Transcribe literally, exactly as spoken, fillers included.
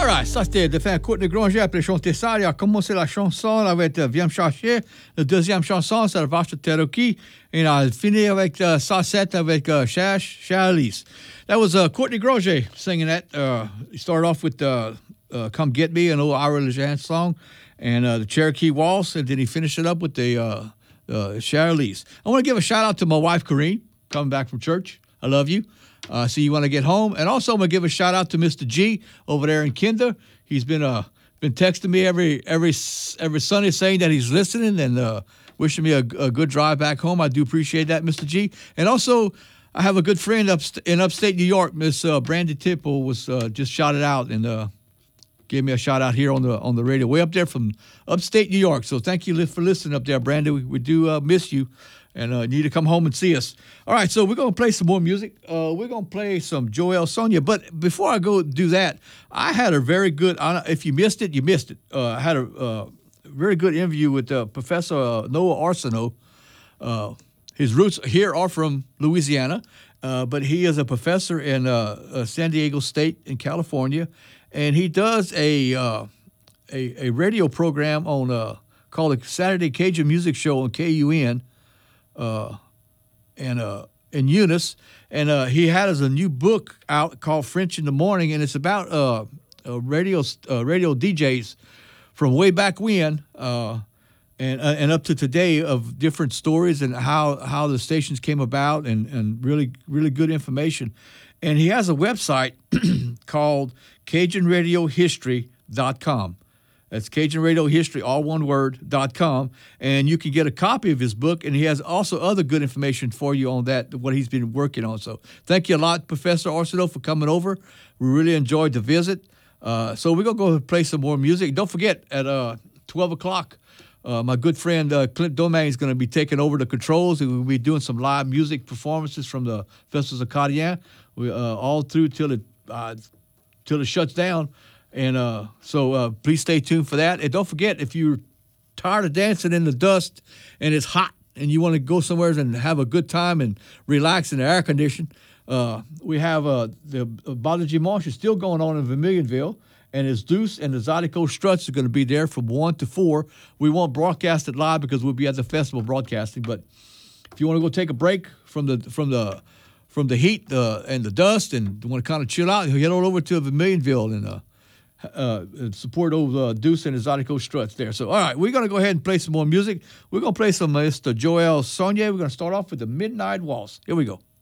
Alright, ça c'était de faire Courtney Granger après chanter ça. Il a commencé la chanson avec euh, Viens me chercher. La deuxième chanson, c'est la vache de Cherokee. Et il a fini avec uh, ça set avec uh, Cher, Cher Elise. That was uh, Courtney Granger singing that. Uh, he started off with uh, uh, Come Get Me, an old Ira LeJean song, and uh, the Cherokee Waltz, and then he finished it up with the uh, uh, Cher Elise. I want to give a shout out to my wife, Corrine, coming back from church. I love you. Uh, so you want to get home. And also I'm going to give a shout out to Mister G over there in Kinder. He's been uh been texting me every every every Sunday saying that he's listening and uh, wishing me a, a good drive back home. I do appreciate that, Mister G. And also I have a good friend up in upstate New York, Miss uh, Brandy Tipple was uh, just shouted out and uh, gave me a shout out here on the on the radio way up there from upstate New York. So thank you for listening up there, Brandy. We, we do uh, miss you. And uh, need to come home and see us. All right, so we're going to play some more music. Uh, we're going to play some Joel Sonia. But before I go do that, I had a very good, if you missed it, you missed it. Uh, I had a uh, very good interview with uh, Professor uh, Noah Arsenault. Uh, his roots here are from Louisiana, uh, but he is a professor in uh, uh, San Diego State in California. And he does a, uh, a, a radio program on uh, called the Saturday Cajun Music Show on K U N. Uh, and uh, in Eunice, and uh, he has a new book out called French in the Morning, and it's about uh, uh, radio uh, radio D Js from way back when uh, and uh, and up to today of different stories and how, how the stations came about and, and really really good information. And he has a website called Cajun Radio History dot com. That's Cajun Radio History, all one word, dot com. And you can get a copy of his book, and he has also other good information for you on that, what he's been working on. So thank you a lot, Professor Arsenault, for coming over. We really enjoyed the visit. Uh, so we're going to go play some more music. Don't forget, at uh, twelve o'clock, uh, my good friend uh, Clint Domingue is going to be taking over the controls, and we'll be doing some live music performances from the Festivals of Acadiens, we, uh, all through till it, uh, till it shuts down. And uh, so uh, please stay tuned for that. And don't forget, if you're tired of dancing in the dust and it's hot and you want to go somewhere and have a good time and relax in the air condition, uh, we have uh, the uh, Bal de Dimanche is still going on in Vermilionville. And his Deuce and the Zydeco Struts are going to be there from one to four. We won't broadcast it live because we'll be at the festival broadcasting. But if you want to go take a break from the from the from the heat uh, and the dust and want to kind of chill out, head on over to Vermilionville and uh, Uh, support of uh, Deuce and his Zydeco Struts there. So, all right, we're going to go ahead and play some more music. We're going to play some Mister Joel Sonia. We're going to start off with the Midnight Waltz. Here we go.